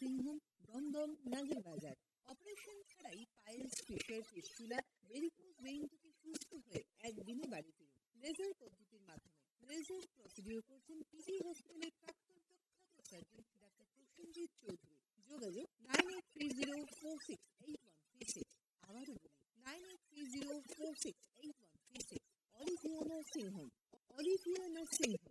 Nursing home, Dumdum, Nagerbazar. Operation ছাড়াই piles, fisher, fistula, varicose vein থেকে সুস্থ হয়ে একদিনে বাড়ি ফিরুন লেজার পদ্ধতির মাধ্যমে। লেজার প্রসিডিওর করছেন পিজি হসপিটালের প্রাক্তন প্রখ্যাত সার্জন ডাক্তার প্রসেনজিৎ চৌধুরী। যোগাযোগ 9830468136। আবারও বলি 9830468136। Olivia nursing home, Olivia nursing